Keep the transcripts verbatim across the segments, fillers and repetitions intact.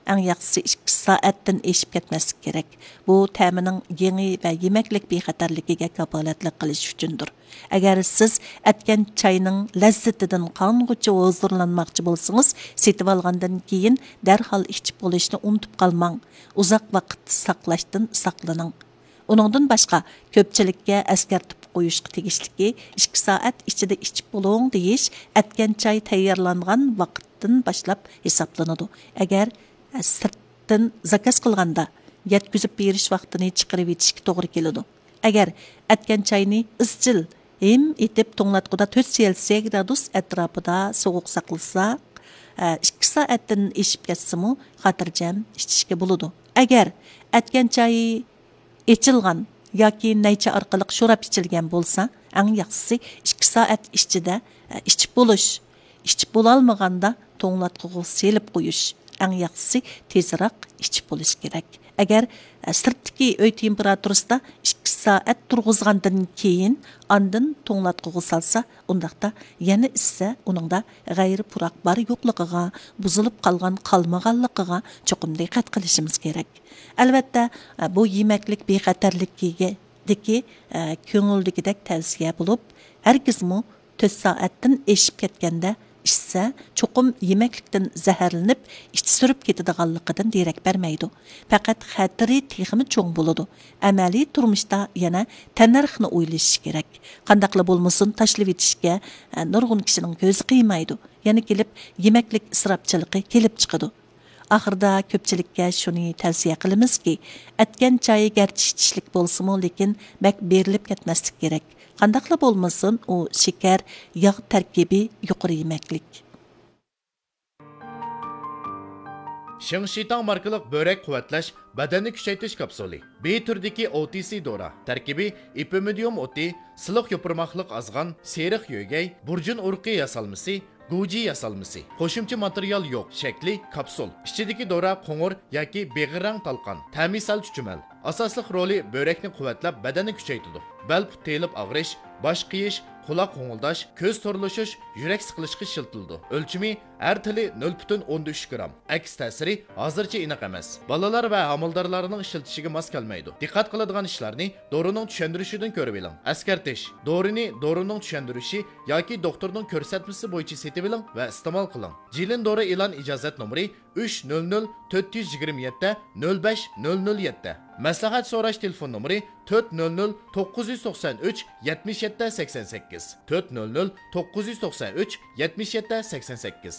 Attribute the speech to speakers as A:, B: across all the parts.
A: Eng yaxshisi ikki soatdan eshib ketmaslik kerak. Bu ta'mining yangi va yemaklik bexatarligiga kafolatlik qilish uchundir. Agar siz atgan chayning lazzatidan qong'ucha huzurlanmoqchi bo'lsangiz, setib olgandan keyin darhol ichib bo'lishni unutib qolmang. Uzoq vaqt saqlashdan saqlaning. Uningdan boshqa ko'pchilikka askartib qo'yishga tegishliki ikki soat ichida ichib bo'ling deyish atgan chay tayyorlangan vaqtdan boshlab hisoblanadi. Agar sirtdan zakaz qilganda yetkazib berish vaqtini chiqarib etishga to'g'ri keladi. Agar atgan chayni izchil hem etib to'nglatquda to'rt Selsiya gradus atrofida sovuq saqlasa, ikki soatdan eshib ketsa-mu xotirjam ichishga bo'ladi. Agar atgan chay içilgan yoki naycha orqali sho'rab ichilgan bo'lsa, eng yaxshisi ikki soat ichida ichib bo'lish. Ichib bo'la olmaganda to'nglatquga selib qo'yish. Eng yaxshisi tezroq ichib bo'lish kerak. Agar sirtdagi uy temperaturasida ikki soat turg'izgandan keyin ondan to'nglatquga salsa, undaqda yana issa uningda g'ayri puroq bar yo'qligiga, buzilib qolgan qolmaganligiga cho'qim diqqat qilishimiz kerak. Albatta, bu yemaklik bexatarligiga deki ko'ngildagidek tavsiya bo'lib, hargizmi to'rt soatdan eshib ketganda ishsa cho'qim yemaklikdan zaharlanib ich surib ketadiganligidan derak bermaydi. Faqat xatiri texmi cho'ng bo'ladi. Amaliy turmushda yana tannarxni o'ylash kerak. Qandaqla bo'lmasin tashlab etishga nurg'un kishining ko'zi qiymaydi. Yana kelib yemaklik isrofchiligi kelib chiqadi. Ahırda ko'pchilikka shuni tavsiya qilamizki, atgan choyi garchi ichishlik bo'lsa-mu, lekin bak berilib ketmaslik kerak. Qandaqla bo'lmasin, u shakar, yog' tarkibi yuqori yemaklik.
B: Shingshitang markalik börek quvvatlash badanni kuchaytirish kapsuli. B turdagi O T C dora. Tarkibi ipimidium oti, siliq yopirmoqlik azg'an, seriq yo'gay, burjun urqi yasalmasi, Guji yasalmasi. Qo'shimcha material yo'q. Shakli kapsul. Ichidagi dora qo'ng'ir yoki beg'irang talqon. Ta'misal chuchumal. Asosli roli börekni quvvatlab badanni kuchaytiradi. Bel telib og'rish, bosh qiyish, quloq qo'ng'ildash, ko'z to'rlashish, yurak siqilishga shiltildi. O'lchimi har tili nol butun o'n uch gram. Aks ta'siri hozircha aniq emas. Bolalar va homildorlarning ishiltishiga mos kelmaydi. Diqqat qiladigan ishlarni dorining tushuntirishidan ko'rib oling. Askartish. Dorini dorining tushuntirishi yoki doktorning ko'rsatmasi bo'yicha setib oling va iste'mol qiling. Jilin dori e'lon ijozat nomeri uch nol nol to'rt yuz yigirma yetti nol besh nol nol yetti. Maslahat so'rash telefon nomeri to'rt nol nol to'qqiz yuz to'qson uch yetmish yetti sakson sakkiz. to'rt nol nol to'qqiz yuz to'qson uch yetmish yetti sakson sakkiz.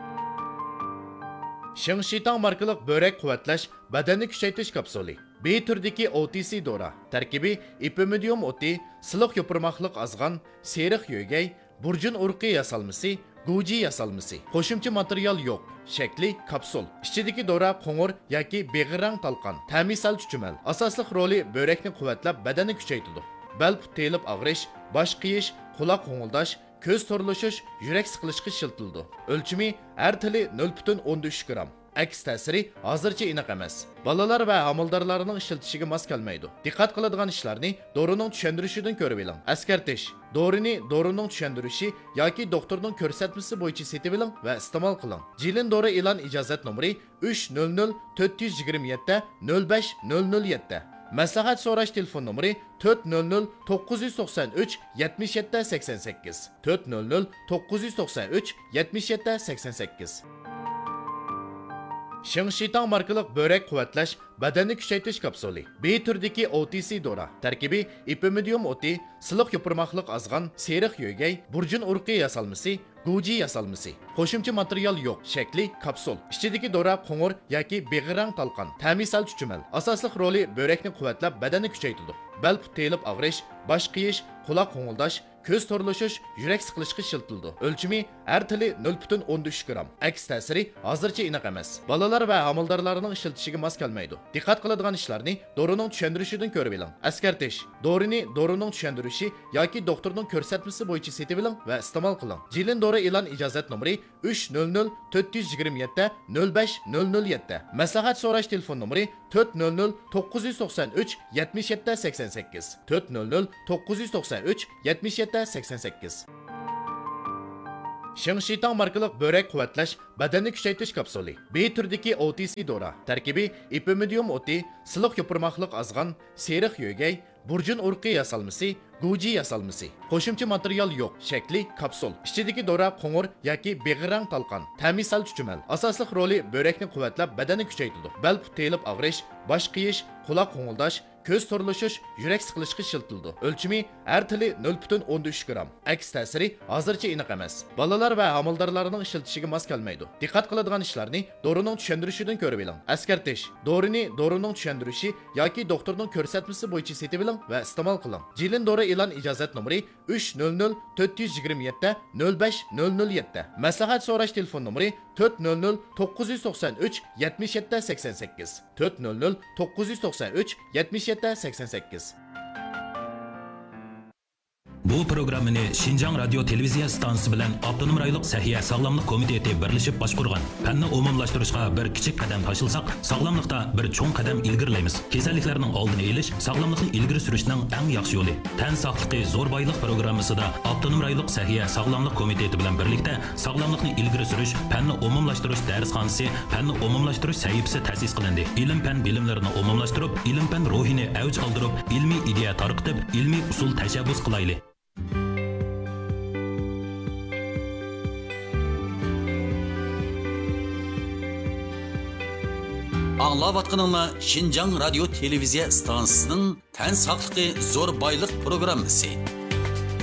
B: Shingshitang markalik börek quvvatlash badanni kuchaytirish kapsuli. B turdagi O T C dora. Tarkibi ipimidium oti, siliq yopirmoqlik azg'an, seriq yo'gay, burjun urqi yasalmasi, Guji yasalmasi. Qo'shimcha material yo'q. Shakli kapsul. Ichidagi dora qo'ng'ir yoki beg'irang talqon. Ta'misal chuchumal. Asosli roli börekni quvvatlab badanni kuchaytiradi. Bel telib og'rish, bosh qiyish, quloq qo'ng'ildash, ko'z to'rlashish, yurak siqilishga shiltildi. O'lchimi har tili nol butun o'n uch gram. Aks ta'siri hozircha aniq emas. Bolalar va homildorlarning ishiltishiga mos kelmaydi. Diqqat qiladigan ishlarni dorining tushuntirishidan ko'rib oling. Askartish. Dorini dorining tushuntirishi yoki doktorning ko'rsatmasi bo'yicha setib oling va iste'mol qiling. Jilin dori e'lon ijozat nomeri uch nol nol to'rt yuz yigirma yetti nol besh nol nol yetti. Maslahat so'rash telefon nomeri to'rt nol nol to'qqiz yuz to'qson uch yetmish yetti sakson sakkiz. to'rt nol nol to'qqiz yuz to'qson uch yetmish yetti sakson sakkiz. Shingshitang markalik börek quvvatlash badanni kuchaytirish kapsuli. B turdagi O T C dora. Tarkibi ipimidium oti, siliq yopirmoqlik azg'an, seriq yo'gay, burjun urqi yasalmasi, Guji yasalmasi. Qo'shimcha material yo'q. Shakli kapsul. Ichidagi dora qo'ng'ir yoki beg'irang talqon. Ta'misal chuchumal. Asosli roli börekni quvvatlab badanni kuchaytiradi. Bel telib og'rish, bosh qiyish, quloq qo'ng'ildash, ko'z to'rlashish, yurak siqilishga shiltildi. O'lchimi har tili nol butun o'n uch gram. Aks ta'siri hozircha aniq emas. Bolalar va homildorlarning ishiltishiga mos kelmaydi. Diqqat qiladigan ishlarni dorining tushuntirishidan ko'rib oling. Askartish. Dorini dorining tushuntirishi yoki doktorning ko'rsatmasi bo'yicha setib oling va iste'mol qiling. Jilin dori e'lon ijozat nomeri uch nol nol to'rt yuz yigirma yetti nol besh nol nol yetti. Maslahat so'rash telefon nomeri to'rt nol nol to'qqiz yuz to'qson uch yetmish yetti sakson sakkiz. to'rt nol nol to'qqiz yuz to'qson uch yetmish yetti sakson sakkiz. Shingshitang markalik börek quvvatlash, badanni kuchaytirish kapsuli. B turdagi O T C dora. Tarkibi ipimidium o'ti, siliq yopirmoqliq azg'an, seriq yo'gay, burjun urqi yasalmasi, goji yasalmasi. Qo'shimcha material yo'q. Shakli kapsul. Ichidagi dora qo'ng'ir yoki beg'irang talqon. Ta'misal chuchumal. Asosli roli börekni quvvatlab, badanni kuchaytiradi. Bel telib og'rish, bosh qiyish, quloq qo'ng'ildash, ko'z to'rilishish, yurak siqilishga shiltildi. O'lchimi har tili nol butun o'n uch gram. Aks ta'siri hozircha aniq emas. Bolalar va homildorlarning ishlatishiga mos kelmaydi. Diqqat qiladigan ishlarni dorining tushuntirishidan ko'rib oling. Askartish: dorini dorining tushuntirishi yoki doktorning ko'rsatmasi bo'yicha setib oling va iste'mol qiling. Jilin dori e'lon ijozat nomeri uch nol nol to'rt yuz yigirma yetti nol besh nol nol yetti. Maslahat so'rash telefon nomeri to'rt nol nol to'qqiz yuz to'qson uch yetmish yetti sakson sakkiz to'rt nol nol to'qqiz yuz to'qson uch yetmish yetti sakson sakkiz.
C: Bu programmani Şinjan Radio Televiziya stansiyasi bilan Avtonom rayonlik Sahiya Sog'lomlik komiteti birlashib boshqargan. Fanni umumlashtirishga bir kichik qadam tashilsak, sog'lomlikda bir cho'ng qadam ilgirlaymiz. Kasalliklarning oldini olish sog'lomlikni ilgari surishning eng yaxshi yo'li. Tan sog'ligi zo'r boylik programmasida Avtonom rayonlik Sahiya Sog'lomlik komiteti bilan birlikda sog'lomlikni ilgari surish, fanni umumlashtirish darsxonasi, fanni umumlashtirish sahifasi ta'sis qilindi. Ilm fan bilimlarini umumlashtirib, ilm fan ruhini avj oldirib, ilmiy ideya tarqitib, ilmiy usul tashabbus qilaylik.
D: Anlavatqanınla Şinjan Radio Televiziya stansiyasının Tan saqlıqı zor bayliq programmasi.